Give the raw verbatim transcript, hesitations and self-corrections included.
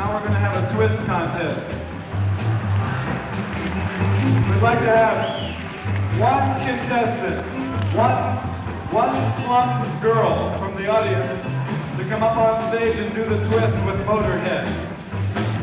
Now we're going to have a twist contest. We'd like to have one contestant, one, one plump girl from the audience to come up on stage and do the twist with Motorhead.